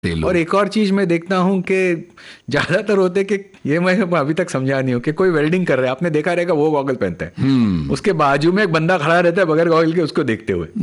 और एक और चीज मैं देखता हूँ कि ज्यादातर होते कि ये मैं अभी तक समझा नहीं हूँ कि कोई वेल्डिंग कर रहा है, आपने देखा रहेगा वो गॉगल पहनता है, उसके बाजू में एक बंदा खड़ा रहता है बगैर गॉगल के उसको देखते हुए।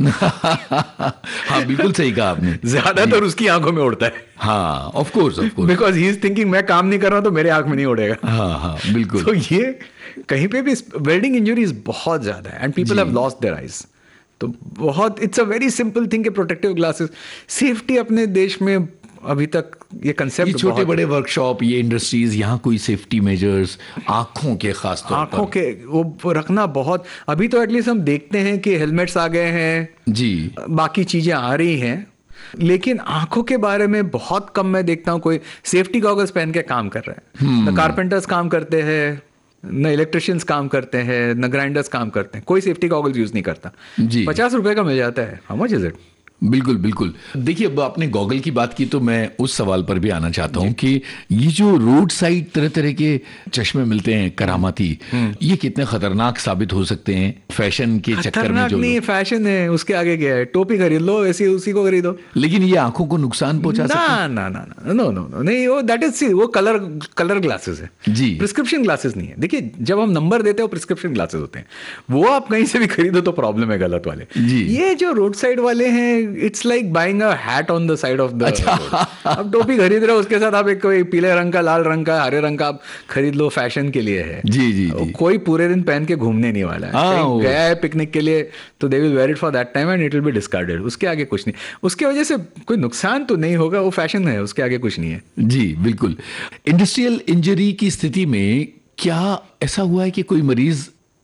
हाँ बिल्कुल सही कहा आपने। ज्यादातर उसकी आंखों में उड़ता है। हाँ of course because he is thinking मैं काम नहीं कर रहा हूं तो मेरे आंख में नहीं उड़ेगा। हाँ हाँ बिल्कुल। तो ये कहीं पे भी वेल्डिंग इंजरीज बहुत ज्यादा है and people have lost their eyes. तो बहुत it's a very simple thing के प्रोटेक्टिव ग्लासेस, सेफ्टी अपने देश में अभी तक ये कंसेप्ट, ये छोटे बड़े वर्कशॉप, ये इंडस्ट्रीज, यहाँ कोई सेफ्टी मेजर्स आंखों के खास तौर आंखों के वो रखना बहुत, अभी तो एटलीस्ट हम देखते हैं कि हेलमेट्स आ गए हैं जी, बाकी चीजें आ रही हैं, लेकिन आंखों के बारे में बहुत कम मैं देखता हूँ कोई सेफ्टी गॉगल्स पहन के काम कर रहे हैं। न कारपेंटर्स काम करते हैं, न इलेक्ट्रिशियंस काम करते हैं, न ग्राइंडर्स काम करते हैं, कोई सेफ्टी गॉगल्स यूज नहीं करता जी। 50 रुपए का मिल जाता है। How much is it? बिल्कुल बिल्कुल। देखिए अब आपने गॉगल की बात की तो मैं उस सवाल पर भी आना चाहता हूं कि ये जो रोड साइड तरह तरह के चश्मे मिलते हैं करामाती, ये कितने खतरनाक साबित हो सकते हैं फैशन के चक्कर में? जो नहीं, फैशन है, उसके आगे क्या है, टोपी खरीद लो, ऐसी उसी को खरीदो, लेकिन ये आंखों को नुकसान पहुंचा सकता है? ना ना ना नो नो नो नहीं, वो दैट इज वो कलर ग्लासेस है जी, प्रिस्क्रिप्शन ग्लासेस नहीं है। देखिए जब हम नंबर देते हैं वो प्रिस्क्रिप्शन ग्लासेस होते हैं, वो आप कहीं से भी खरीदो तो प्रॉब्लम है गलत वाले जी। ये जो रोड साइड वाले हैं, it's like buying a hat on the side of the road. अब टोपी खरीद रहे हो, उसके साथ आप एक कोई पीले रंग का, लाल रंग का, हरे रंग का आप खरीद लो, फैशन के लिए है जी जी, जी। कोई पूरे दिन पहन के घूमने नहीं वाला है, गया है पिकनिक के लिए तो they will where it for that time and it will be discarded, उसके आगे कुछ नहीं, उसके वजह से कोई नुकसान तो नहीं होगा, वो फैशन है, उसके आगे कुछ नहीं है जी। बिल्कुल। इंडस्ट्रियल इंजरी की स्थिति में क्या ऐसा हुआ है कि कोई मरीज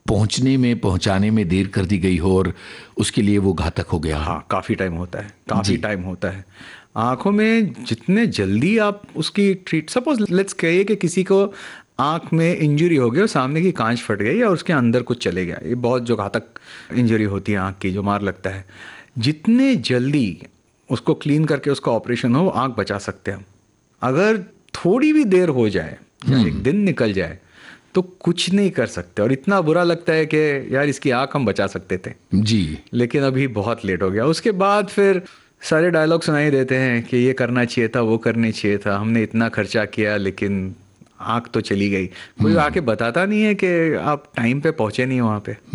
पहुंचाने में देर कर दी गई हो और उसके लिए वो घातक हो गया? हाँ, काफ़ी टाइम होता है, काफ़ी टाइम होता है। आंखों में जितने जल्दी आप उसकी सपोज लेट्स कहिए कि किसी को आंख में इंजरी हो गई और सामने की कांच फट गई या उसके अंदर कुछ चले गया, ये बहुत जो घातक इंजरी होती है आंख की, जो मार लगता है, जितने जल्दी उसको क्लीन करके उसका ऑपरेशन हो, आंख बचा सकते हैं हम। अगर थोड़ी भी देर हो जाए या एक दिन निकल जाए तो कुछ नहीं कर सकते, और इतना बुरा लगता है कि यार इसकी आंख हम बचा सकते थे जी, लेकिन अभी बहुत लेट हो गया। उसके बाद फिर सारे डायलॉग सुनाई देते हैं कि ये करना चाहिए था, वो करना चाहिए था, हमने इतना खर्चा किया लेकिन आंख तो चली गई। कोई आके बताता नहीं है कि आप टाइम पे पहुंचे नहीं वहाँ पे,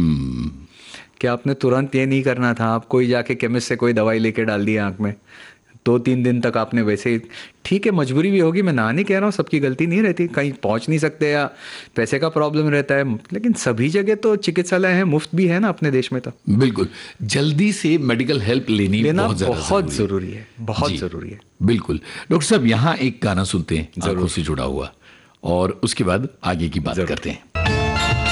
कि आपने तुरंत ये नहीं करना था, आप कोई जाके केमिस्ट से कोई दवाई लेके डाल दी आंख में, 2-3 दिन तक आपने वैसे ही, ठीक है मजबूरी भी होगी, मैं ना नहीं कह रहा हूँ, सबकी गलती नहीं रहती, कहीं पहुँच नहीं सकते या पैसे का प्रॉब्लम रहता है, लेकिन सभी जगह तो चिकित्सालय हैं, मुफ्त भी है ना अपने देश में। तो बिल्कुल जल्दी से मेडिकल हेल्प लेना बहुत ज़रूरी है, बहुत ज़रूरी है। बिल्कुल। डॉक्टर साहब यहाँ एक गाना सुनते हैं आंखों से जुड़ा हुआ, और उसके बाद आगे की बात करते हैं।